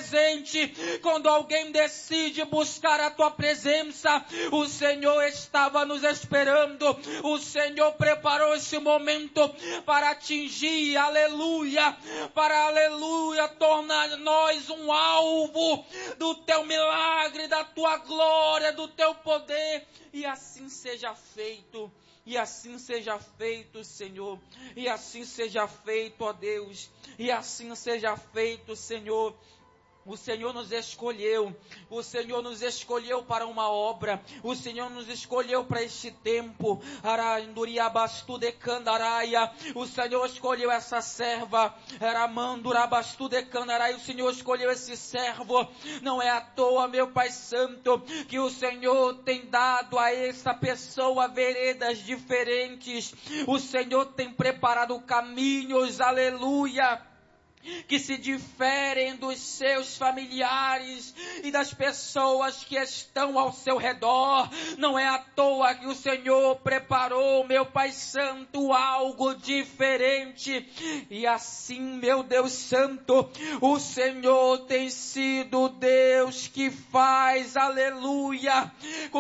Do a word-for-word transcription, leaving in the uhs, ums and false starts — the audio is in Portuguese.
presente. Quando alguém decide buscar a tua presença, o Senhor estava nos esperando. O Senhor preparou esse momento para atingir, aleluia, para, aleluia, tornar nós um alvo do teu milagre, da tua glória, do teu poder. E assim seja feito. E assim seja feito, Senhor. E assim seja feito, ó Deus. E assim seja feito, Senhor. O Senhor nos escolheu, o Senhor nos escolheu para uma obra, o Senhor nos escolheu para este tempo. O Senhor escolheu essa serva, o Senhor escolheu esse servo. Não é à toa, meu Pai Santo, que o Senhor tem dado a essa pessoa veredas diferentes. O Senhor tem preparado caminhos, aleluia, que se diferem dos seus familiares e das pessoas que estão ao seu redor. Não é à toa que o Senhor preparou, meu Pai Santo, algo diferente. E assim, meu Deus Santo, o Senhor tem sido Deus que faz, aleluia,